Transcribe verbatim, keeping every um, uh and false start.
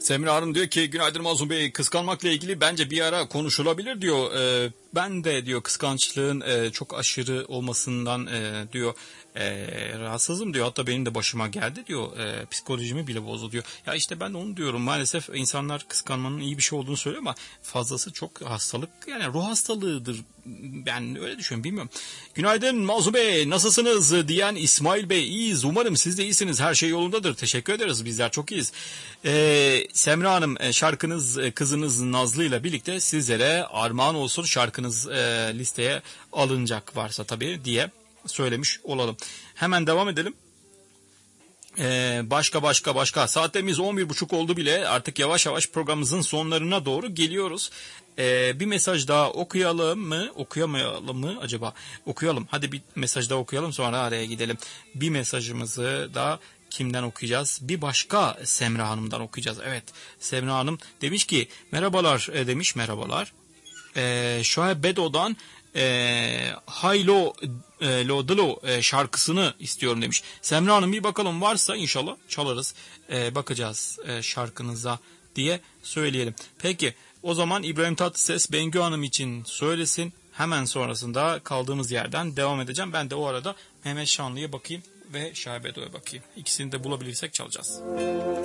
Semra Hanım diyor ki günaydın Mazlum Bey, kıskanmakla ilgili bence bir ara konuşulabilir diyor. Ee, ben de diyor kıskançlığın e, çok aşırı olmasından e, diyor e, rahatsızım diyor. Hatta benim de başıma geldi diyor. E, psikolojimi bile bozdu diyor. Ya işte ben de onu diyorum. Maalesef insanlar kıskanmanın iyi bir şey olduğunu söylüyor ama fazlası çok hastalık. Yani ruh hastalığıdır. Ben öyle düşünüyorum, bilmiyorum. Günaydın Mazlum Bey, nasılsınız diyen İsmail Bey, iyiyiz. Umarım siz de iyisiniz. Her şey yolundadır. Teşekkür ederiz. Bizler çok iyiyiz. Ee, Semra Hanım, şarkınız kızınız Nazlı ile birlikte sizlere armağan olsun, şarkınız e, listeye alınacak varsa tabii diye söylemiş olalım. Hemen devam edelim. Ee, başka başka başka saatimiz on bir buçuk oldu bile, artık yavaş yavaş programımızın sonlarına doğru geliyoruz. Ee, bir mesaj daha okuyalım mı okuyamayalım mı acaba? Okuyalım, hadi bir mesaj daha okuyalım, sonra araya gidelim. Bir mesajımızı da kimden okuyacağız? Bir başka Semra Hanım'dan okuyacağız. Evet, Semra Hanım demiş ki merhabalar, e, demiş merhabalar. Ee, Şuayb Bedo'dan e, Haylo e, Lodlo e, şarkısını istiyorum demiş. Semra Hanım, bir bakalım, varsa inşallah çalarız. E, bakacağız e, şarkınıza diye söyleyelim. Peki o zaman İbrahim Tatlıses Bengü Hanım için söylesin. Hemen sonrasında kaldığımız yerden devam edeceğim. Ben de o arada Mehmet Şanlı'ya bakayım ve Şuayb Bedo'ya bakayım. İkisini de bulabilirsek çalacağız.